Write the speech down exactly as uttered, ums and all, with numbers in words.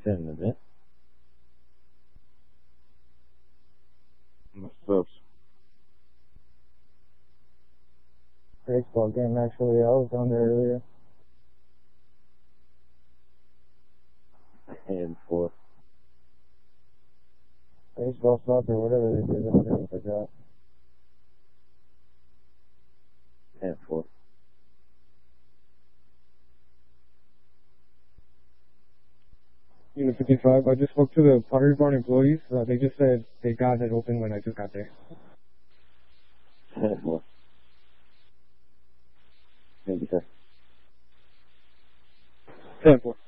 ten in a bit. My subs. Baseball game, actually. I was down there earlier. ten four. Baseball, soccer, whatever they do down there, I forgot. ten four. Unit fifty-five, I just spoke to the Pottery Barn employees. Uh, they just said they got it open when I just got there. ten four. Thank you, sir. ten four.